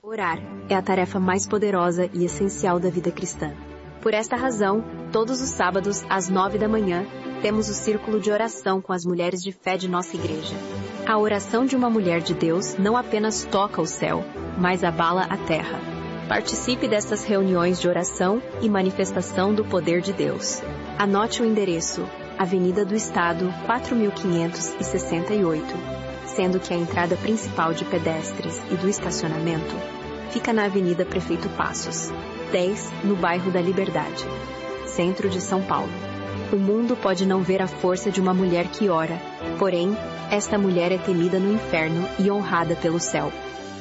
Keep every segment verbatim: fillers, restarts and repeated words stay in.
Orar é a tarefa mais poderosa e essencial da vida cristã. Por esta razão, todos os sábados, às nove da manhã, temos o círculo de oração com as mulheres de fé de nossa igreja. A oração de uma mulher de Deus não apenas toca o céu, mas abala a terra. Participe destas reuniões de oração e manifestação do poder de Deus. Anote o endereço: Avenida do Estado, quatro mil quinhentos e sessenta e oito, sendo que a entrada principal de pedestres e do estacionamento fica na Avenida Prefeito Passos, dez, no bairro da Liberdade, centro de São Paulo. O mundo pode não ver a força de uma mulher que ora, porém, esta mulher é temida no inferno e honrada pelo céu.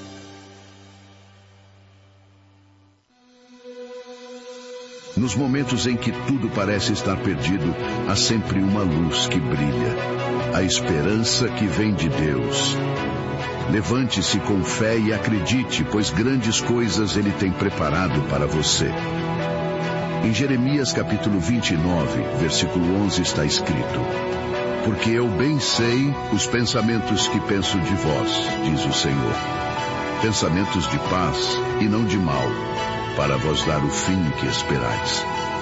Nos momentos em que tudo parece estar perdido, há sempre uma luz que brilha. A esperança que vem de Deus. Levante-se com fé e acredite, pois grandes coisas Ele tem preparado para você. Em Jeremias capítulo vinte e nove, versículo onze está escrito: Porque eu bem sei os pensamentos que penso de vós, diz o Senhor. Pensamentos de paz e não de mal, para vos dar o fim que esperais.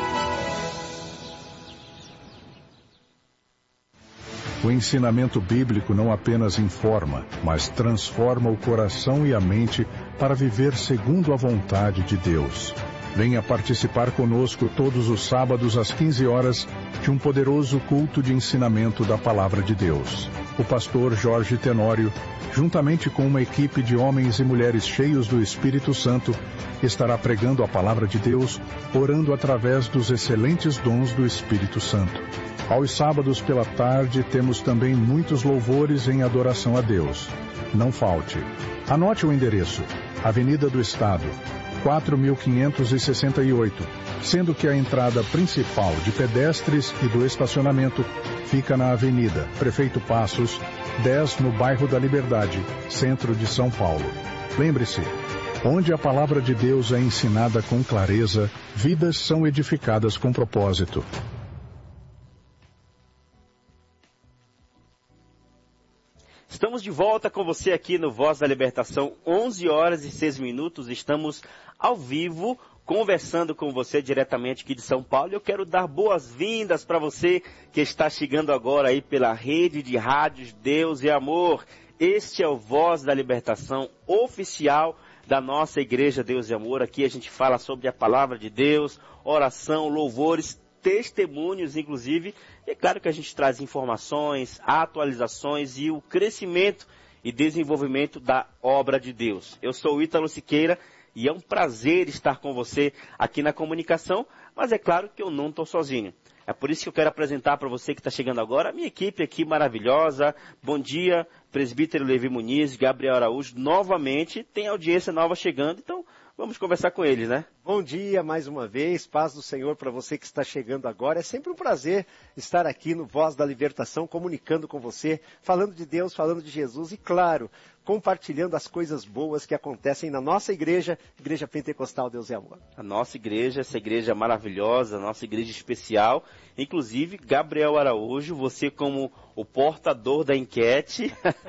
O ensinamento bíblico não apenas informa, mas transforma o coração e a mente para viver segundo a vontade de Deus. Venha participar conosco todos os sábados às quinze horas de um poderoso culto de ensinamento da Palavra de Deus. O pastor Jorge Tenório, juntamente com uma equipe de homens e mulheres cheios do Espírito Santo, estará pregando a Palavra de Deus, orando através dos excelentes dons do Espírito Santo. Aos sábados pela tarde temos também muitos louvores em adoração a Deus. Não falte. Anote o endereço: Avenida do Estado, quatro mil quinhentos e sessenta e oito, sendo que a entrada principal de pedestres e do estacionamento fica na Avenida Prefeito Passos, dez, no bairro da Liberdade, centro de São Paulo. Lembre-se, onde a palavra de Deus é ensinada com clareza, vidas são edificadas com propósito. Estamos de volta com você aqui no Voz da Libertação, onze horas e seis minutos, estamos ao vivo, conversando com você diretamente aqui de São Paulo. Eu quero dar boas-vindas para você que está chegando agora aí pela rede de rádios Deus e Amor. Este é o Voz da Libertação oficial da nossa Igreja Deus e Amor. Aqui a gente fala sobre a palavra de Deus, oração, louvores, testemunhos, inclusive. E é claro que a gente traz informações, atualizações e o crescimento e desenvolvimento da obra de Deus. Eu sou o Ítalo Siqueira e é um prazer estar com você aqui na comunicação, mas é claro que eu não estou sozinho. É por isso que eu quero apresentar para você que está chegando agora a minha equipe aqui maravilhosa. Bom dia, presbítero Levi Muniz, Gabriel Araújo, novamente tem audiência nova chegando, então vamos conversar com eles, né? Bom dia mais uma vez, paz do Senhor para você que está chegando agora. É sempre um prazer estar aqui no Voz da Libertação, comunicando com você, falando de Deus, falando de Jesus e, claro, compartilhando as coisas boas que acontecem na nossa igreja, Igreja Pentecostal Deus e Amor. A nossa igreja, essa igreja maravilhosa, a nossa igreja especial. Inclusive, Gabriel Araújo, você como o portador da enquete,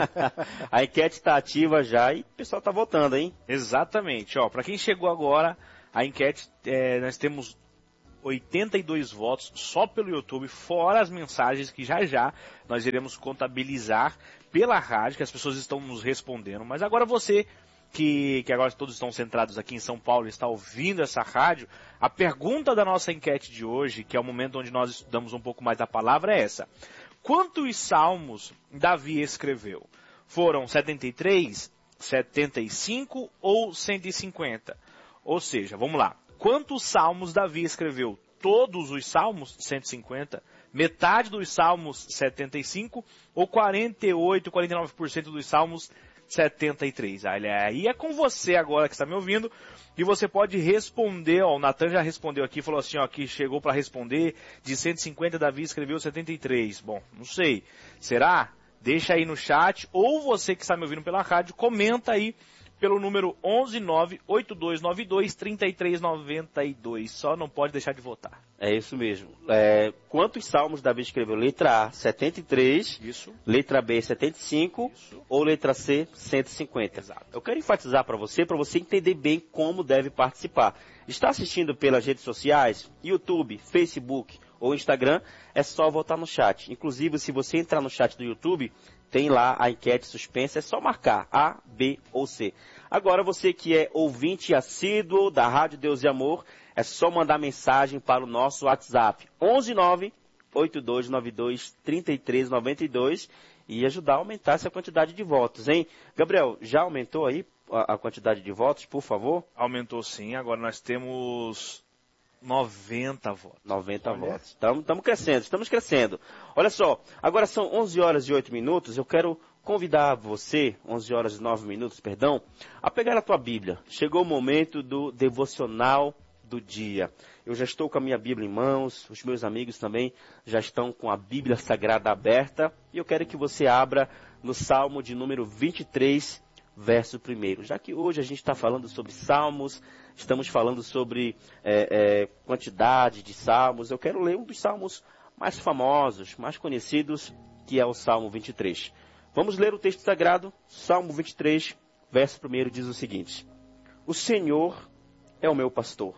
a enquete está ativa já e o pessoal está votando, hein? Exatamente, ó, para quem chegou agora, a enquete, é, nós temos oitenta e dois votos só pelo YouTube, fora as mensagens que já já nós iremos contabilizar pela rádio, que as pessoas estão nos respondendo. Mas agora você, que, que agora todos estão centrados aqui em São Paulo, está ouvindo essa rádio, a pergunta da nossa enquete de hoje, que é o momento onde nós estudamos um pouco mais da palavra, é essa: quantos salmos Davi escreveu? Foram setenta e três, setenta e cinco ou cento e cinquenta? Ou seja, vamos lá. Quantos salmos Davi escreveu? Todos os salmos? cento e cinquenta? Metade dos salmos? setenta e cinco? Ou quarenta e oito, quarenta e nove por cento dos salmos? setenta e três? Aí é com você agora que está me ouvindo. E você pode responder, ó, o Natan já respondeu aqui, falou assim, ó, que chegou para responder, de cento e cinquenta Davi escreveu setenta e três. Bom, não sei. Será? Deixa aí no chat, ou você que está me ouvindo pela rádio, comenta aí pelo número onze nove oito dois nove dois três três nove dois. Só não pode deixar de votar. É isso mesmo. É, quantos salmos Davi escreveu? Letra A, setenta e três. Isso. Letra B, setenta e cinco. Isso. Ou letra C, cento e cinquenta. Exato. Eu quero enfatizar para você, para você entender bem como deve participar. Está assistindo pelas redes sociais, YouTube, Facebook ou Instagram, é só votar no chat. Inclusive, se você entrar no chat do YouTube, tem lá a enquete suspensa, é só marcar A, B ou C. Agora, você que é ouvinte assíduo da Rádio Deus e Amor, é só mandar mensagem para o nosso WhatsApp, onze nove oito dois nove dois três três nove dois, e ajudar a aumentar essa quantidade de votos, hein? Gabriel, já aumentou aí a, a quantidade de votos, por favor? Aumentou sim, agora nós temos noventa votos. noventa Olha. votos. Estamos crescendo, estamos crescendo. Olha só, agora são onze horas e oito minutos, eu quero convidar você, onze horas e nove minutos, perdão, a pegar a tua Bíblia. Chegou o momento do devocional do dia. Eu já estou com a minha Bíblia em mãos, os meus amigos também já estão com a Bíblia Sagrada aberta, e eu quero que você abra no Salmo de número vinte e três, verso primeiro. Já que hoje a gente está falando sobre salmos, estamos falando sobre é, é, quantidade de salmos, eu quero ler um dos salmos mais famosos, mais conhecidos, que é o Salmo vinte e três. Vamos ler o texto sagrado. Salmo vinte e três, verso primeiro, diz o seguinte: O Senhor é o meu pastor,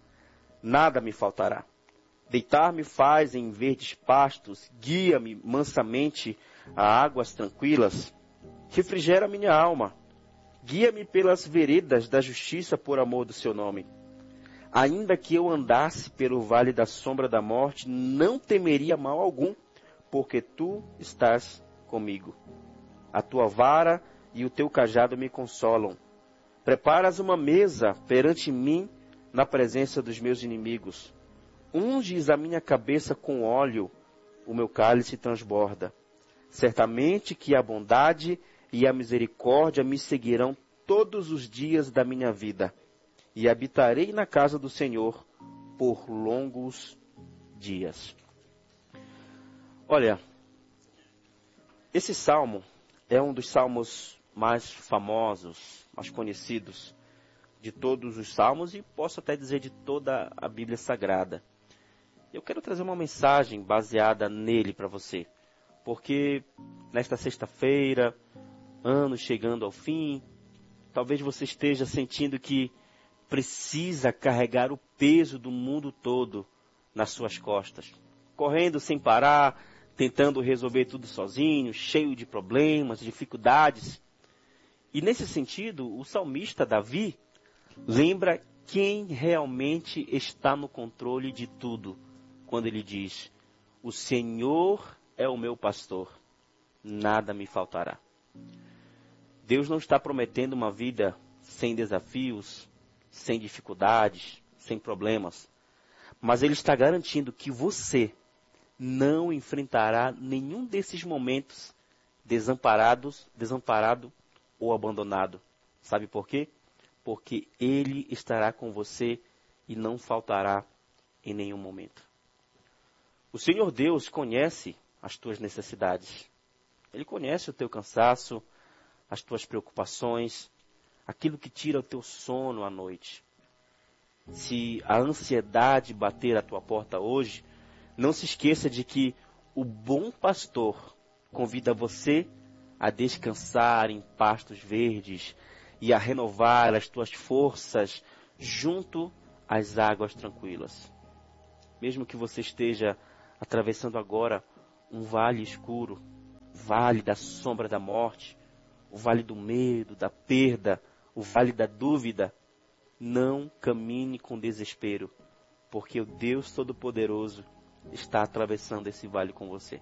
nada me faltará. Deitar-me faz em verdes pastos, guia-me mansamente a águas tranquilas, refrigera minha alma, guia-me pelas veredas da justiça por amor do seu nome. Ainda que eu andasse pelo vale da sombra da morte, não temeria mal algum, porque tu estás comigo. A tua vara e o teu cajado me consolam. Preparas uma mesa perante mim na presença dos meus inimigos. Unges a minha cabeça com óleo, o meu cálice transborda. Certamente que a bondade e a misericórdia me seguirão todos os dias da minha vida, e habitarei na casa do Senhor por longos dias. Olha, esse salmo é um dos salmos mais famosos, mais conhecidos de todos os salmos, e posso até dizer de toda a Bíblia Sagrada. Eu quero trazer uma mensagem baseada nele para você, porque nesta sexta-feira, ano chegando ao fim, talvez você esteja sentindo que precisa carregar o peso do mundo todo nas suas costas, correndo sem parar, tentando resolver tudo sozinho, cheio de problemas, dificuldades. E nesse sentido, o salmista Davi lembra quem realmente está no controle de tudo, quando ele diz: o Senhor é o meu pastor, nada me faltará. Deus não está prometendo uma vida sem desafios, sem dificuldades, sem problemas, mas Ele está garantindo que você não enfrentará nenhum desses momentos desamparados, desamparado ou abandonado. Sabe por quê? Porque Ele estará com você e não faltará em nenhum momento. O Senhor Deus conhece as tuas necessidades. Ele conhece o teu cansaço, as tuas preocupações, aquilo que tira o teu sono à noite. Se a ansiedade bater à tua porta hoje, não se esqueça de que o bom pastor convida você a descansar em pastos verdes e a renovar as tuas forças junto às águas tranquilas. Mesmo que você esteja atravessando agora um vale escuro, vale da sombra da morte, o vale do medo, da perda, o vale da dúvida, não caminhe com desespero, porque o Deus Todo-Poderoso está atravessando esse vale com você.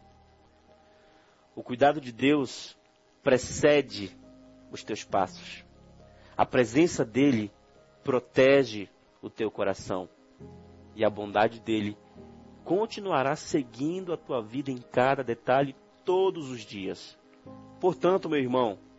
O cuidado de Deus precede os teus passos. A presença dele protege o teu coração. E a bondade dele continuará seguindo a tua vida em cada detalhe todos os dias. Portanto, meu irmão,